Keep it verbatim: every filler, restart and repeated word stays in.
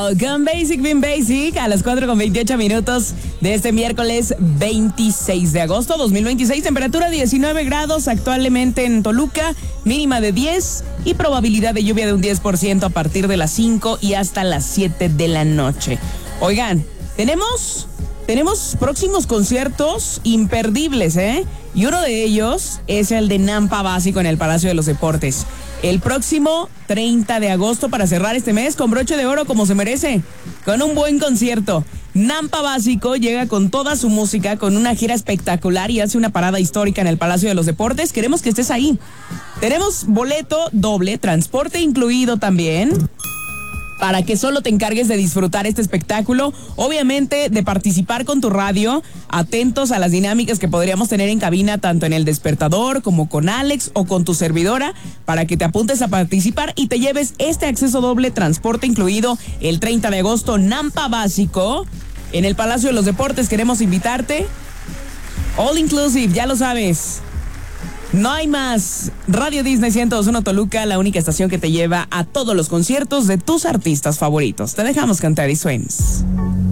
Wow, con Basic Bien Basic a las cuatro con veintiocho minutos de este miércoles veintiséis de agosto dos mil veintiséis. Temperatura diecinueve grados actualmente en Toluca, mínima de diez y probabilidad de lluvia de un diez por ciento a partir de las cinco y hasta las siete de la noche. Oigan, tenemos, tenemos próximos conciertos imperdibles, ¿eh? Y uno de ellos es el de Nampa Básico en el Palacio de los Deportes. El próximo treinta de agosto para cerrar este mes con broche de oro como se merece, con un buen concierto. Nampa Básico llega con toda su música, con una gira espectacular y hace una parada histórica en el Palacio de los Deportes. Queremos que estés ahí. Tenemos boleto doble, transporte incluido también, para que solo te encargues de disfrutar este espectáculo, obviamente de participar con tu radio, atentos a las dinámicas que podríamos tener en cabina, tanto en El Despertador como con Alex o con tu servidora, para que te apuntes a participar y te lleves este acceso doble, transporte incluido, el treinta de agosto, Nampa Básico, en el Palacio de los Deportes. Queremos invitarte, all inclusive, ya lo sabes. No hay más. Radio Disney ciento dos punto uno Toluca, la única estación que te lleva a todos los conciertos de tus artistas favoritos. Te dejamos cantar y sueños.